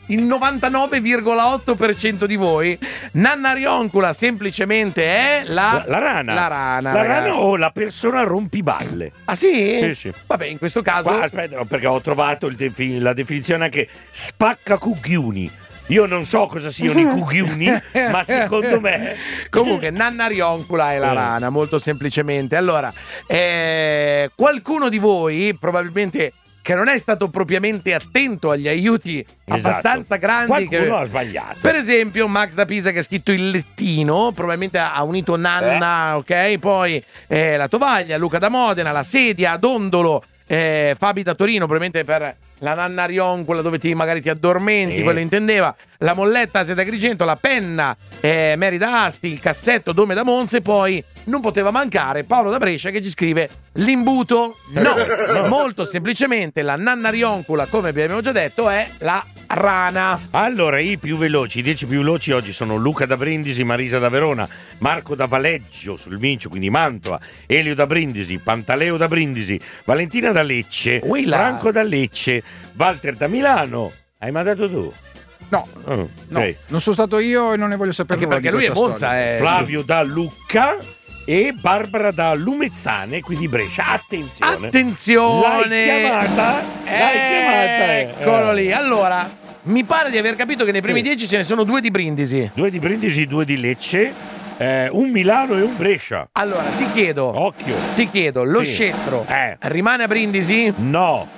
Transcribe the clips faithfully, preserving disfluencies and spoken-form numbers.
il novantanove virgola otto per cento di voi, Nanna Rioncula semplicemente è la... La, la rana. La rana, La ragazzi. rana o la persona rompiballe. Ah sì? Sì, sì. Vabbè, in questo caso... Qua, aspetta, perché ho trovato il defi- la definizione anche spacca cucchiuni. Io non so cosa siano i cucchiuni, ma secondo me... Comunque, Nanna Rioncula è la Eh. rana, molto semplicemente. Allora, eh, qualcuno di voi, probabilmente che non è stato propriamente attento agli aiuti Esatto. abbastanza grandi... Qualcuno che... ha sbagliato. Per esempio, Max da Pisa che ha scritto il lettino, probabilmente ha unito Nanna, eh. ok? Poi eh, la tovaglia, Luca da Modena, la sedia, Dondolo, eh, Fabi da Torino, probabilmente per la Nanna Rioncola dove ti, magari ti addormenti, Sì. quello intendeva, la molletta Asia da Agrigento, la penna eh, Mary da Asti, il cassetto Dome da Monza e poi non poteva mancare Paolo da Brescia che ci scrive l'imbuto. No, No. molto semplicemente la Nanna Rioncola, come abbiamo già detto, è la rana. Allora, i più veloci, i dieci più veloci oggi sono Luca da Brindisi, Marisa da Verona, Marco da Valeggio sul Mincio, quindi Mantova, Elio da Brindisi, Pantaleo da Brindisi, Valentina da Lecce, Uila. Franco da Lecce, Walter da Milano. Hai mandato tu? No, Oh, no, ok. non sono stato io e non ne voglio sapere Anche nulla perché di lui è questa Monza, storia. eh. Flavio da Lucca e Barbara da Lumezzane, quindi Brescia. Attenzione. Attenzione! L'hai chiamata? L'hai chiamata? eh. Eccolo lì. Allora, mi pare di aver capito che nei primi Sì. dieci ce ne sono due di Brindisi. Due di Brindisi, due di Lecce, eh, un Milano e un Brescia. Allora, ti chiedo, Occhio. ti chiedo, lo Sì. scettro Eh. rimane a Brindisi? No.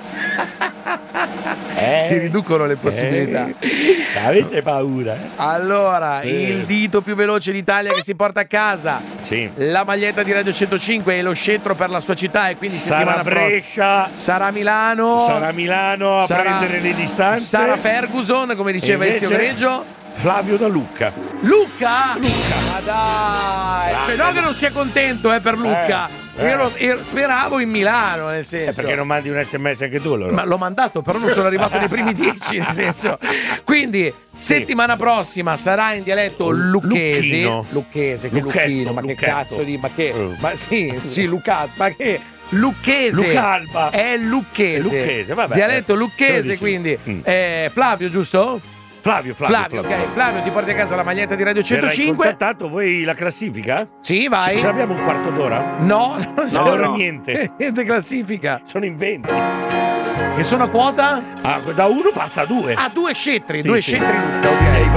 Eh, Si riducono le possibilità. eh, avete paura? eh? Allora, Eh. il dito più veloce d'Italia che si porta a casa, Sì. la maglietta di Radio centocinque e lo scettro per la sua città e quindi Sarà settimana prossima Brescia, sarà Milano, sarà Milano a sarà- prendere le distanze. sarà Ferguson, come diceva E il zio invece- Greggio. Flavio da Lucca. Luca? Luca. Ma dai! Cioè, non che non sia contento eh, per Luca. Eh, eh. Io, lo- io speravo in Milano, nel Eh, senso. perché non mandi un sms anche tu allora? Ma l'ho mandato, però non sono arrivato nei primi dieci, nel senso. Quindi, settimana prossima sarà in dialetto lucchese. Lucchino. Lucchese, che Lucchetto, lucchino, ma che lucchetto. cazzo di. Ma che. Eh. Ma sì, sì, Lucchese, ma che. Lucchese. Lucalba. È lucchese. È lucchese, vabbè. Dialetto Eh, lucchese, te lo dici. quindi. Mm. eh, Flavio, giusto? Flavio, Flavio, Flavio, ok. Flavio, ti porti a casa la maglietta di Radio Verrai centocinque. contattato, vuoi la classifica? Sì, vai. Ce l'abbiamo un quarto d'ora? No, non No, c'era no, niente. niente classifica. Sono in venti. Che sono a quota? Ah, da uno passa a due. Ah, due scettri, Sì, due sì. scettri Luca, ok. Ok,